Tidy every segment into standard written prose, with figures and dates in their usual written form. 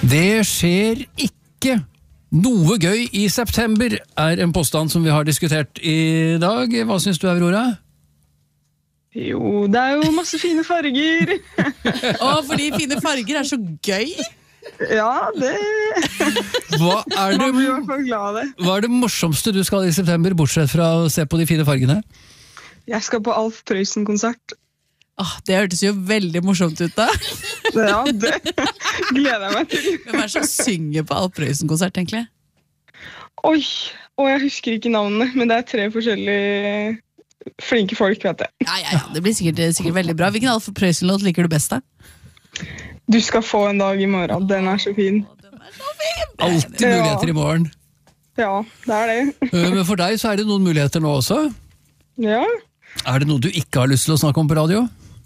Det skjer ikke noe gøy i september, en påstand som vi har diskutert i dag. Hva synes du, Aurora? Jo, det jo masse fine farger. Fordi fine farger så gøy? Ja, det... Hva Man blir i hvert fall glad av det. Hva det morsomste du skal i september, bortsett fra å se på de fine fargene? Jeg skal på Alf Prøysen-konsert. Det hørtes jo veldig morsomt ut da. Ja, det gleder jeg meg til. Hvem det som synger på Alf Prøysen-konsert, egentlig? Oi, jeg husker ikke navnene, men det 3 forskjellige flinke folk, vet jeg. Ja, det blir sikkert veldig bra. Hvilken Alf Prøysen-låt liker du best da? Du skal få en dag i morgen, den så fin. Alltid muligheter i morgen. Ja, det det. Men for deg så det noen muligheter nå også? Ja. Det noe du ikke har lyst til å snakke om på radio?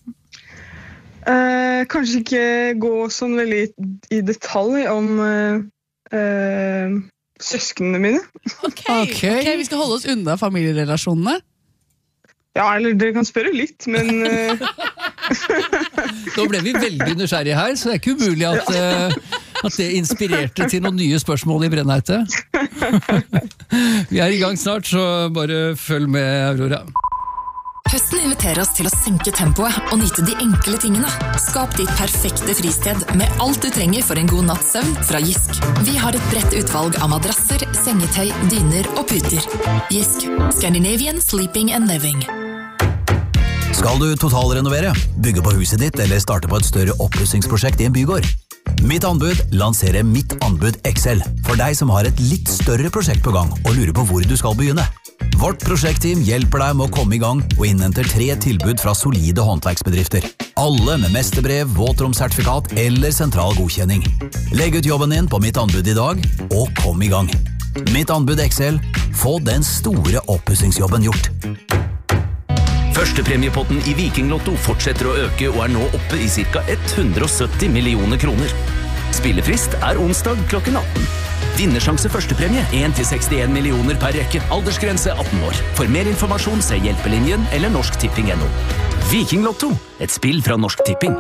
Kanskje ikke gå sånn veldig i detalj om søsknene mine. Ok, vi skal holde oss unna familierelasjonene. Ja, eller dere kan spørre litt, men... Nå ble vi veldig nysgjerrige her, så det ikke umulig at det inspirerte til noen nye spørsmål i Brennheite. Vi i gang snart, så bare følg med, Aurora. Høsten inviterer oss til å senke tempoet og nyte de enkle tingene. Skap ditt perfekte fristed med alt du trenger for en god natts søvn fra Jysk. Vi har et bredt utvalg av madrasser, sengetøy, dyner og puter. Jysk. Scandinavian Sleeping and Living. Skal du totalrenovere, bygge på huset ditt eller starte på et større oppussingsprosjekt i en bygård? Mitt anbud lanserer Mitt anbud XL for deg som har et litt større prosjekt på gang og lurer på hvor du skal begynne. Vårt prosjektteam hjelper deg med å komme i gang og innhenter 3 tilbud fra solide håndverksbedrifter. Alle med mesterbrev, våtromsertifikat eller sentral godkjenning. Legg ut jobben din på Mitt anbud i dag, og kom i gang. Mitt anbud XL, få den store oppussingsjobben gjort. Førstepremiepotten i Vikinglotto fortsetter å øke og nå oppe i ca. 170 millioner kroner. Spillefrist onsdag klokken 18. Vinnersjanse førstepremie 1-61 millioner per rekke. Aldersgrense 18 år. For mer informasjon se Hjelpelinjen eller norsktipping.no. Vikinglotto, et spill fra Norsk Tipping.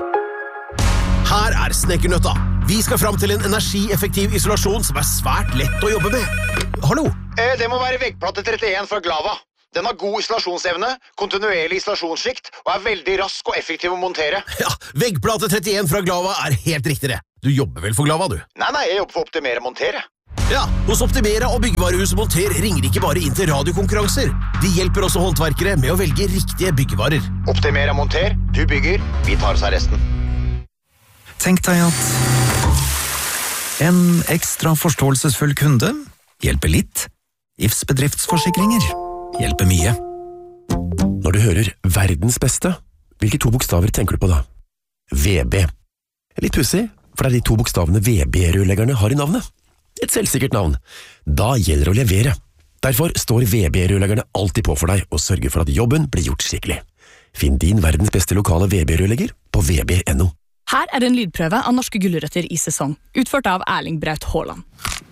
Her Snekkernøtta. Vi skal fram til en energieffektiv isolasjon som svært lett å jobbe med. Hallo? Det må være veggplate 31 fra Glava. Den har god isolasjonsevne, kontinuerlig isolasjonsskikt og veldig rask og effektiv å montere. Ja, veggplate 31 fra Glava helt riktig det. Du jobber vel for Glava, du? Nei, jeg jobber for Optimere Montere. Ja, hos Optimera og Byggevarehuset Monter ringer ikke bare inn til radiokonkurranser. De hjelper også håndverkere med å velge riktige byggevarer. Optimera Monter, du bygger, vi tar oss av resten. Tenk deg at en ekstra forståelsesfull kunde hjelper litt. Ifs bedriftsforsikringer hjelper mye. Når du hører verdens beste, hvilke 2 bokstaver tenker du på da? VB. Litt pussig, for det de 2 bokstavene VB-rørleggerne har i navnet. Et selvsikkert navn. Da gjelder det å levere. Derfor står VB-rørleggerne alltid på for deg og sørger for at jobben blir gjort skikkelig. Finn din verdens beste lokale VB-rørlegger på vb.no. Her det en lydprøve av norske gulrøtter i sesong, utført av Erling Braut Haaland.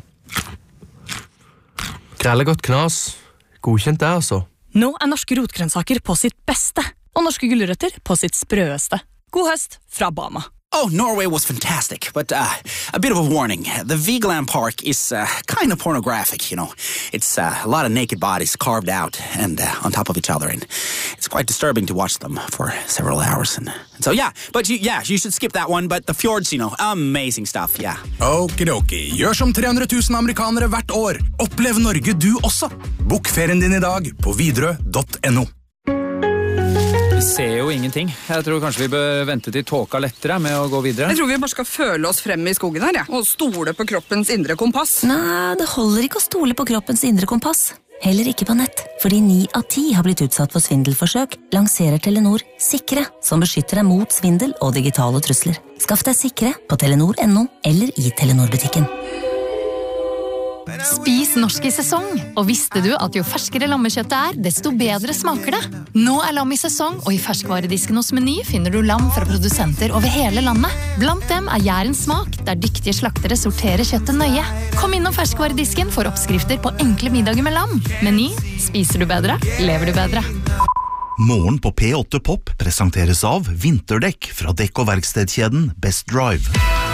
Grellegodt knas. Godkjent det, altså. Nå norske rotgrønnsaker på sitt beste, og norske gulrøtter på sitt sprøeste. God høst fra Bama. Oh, Norway was fantastic, but a bit of a warning. The Vigeland Park is kind of pornographic, you know. It's a lot of naked bodies carved out and on top of each other, and it's quite disturbing to watch them for several hours. And so, yeah, but you should skip that one, but the fjords, you know, amazing stuff, yeah. Okidoki, gjør som 300 000 amerikanere hvert år. Opplev Norge du også. Bok ferien din i dag på Widerøe.no. Vi ser jo ingenting. Jeg tror kanskje vi bør vente til tåka lettere med å gå videre. Jeg tror vi bare skal føle oss frem i skogen her, ja. Og stole på kroppens indre kompass. Nei, det holder ikke å stole på kroppens indre kompass. Heller ikke på nett. Fordi 9 av 10 har blitt utsatt for svindelforsøk, lanserer Telenor Sikre, som beskytter deg mot svindel og digitale trusler. Skaff deg Sikre på telenor.no eller i Telenor-butikken. Spis norsk i sesong, og visste du at jo ferskere lammekjøttet desto bedre smaker det? Nå lam i sesong, og i ferskvaredisken hos Meny finner du lam fra produsenter over hele landet. Blant dem Jærens smak, der dyktige slaktere sorterer kjøttet nøye. Kom innom ferskvaredisken for oppskrifter på enkle middager med lam. Meny, spiser du bedre, lever du bedre. Morgen på P8 Pop presenteres av vinterdekk fra dekk- og verkstedkjeden Best Drive.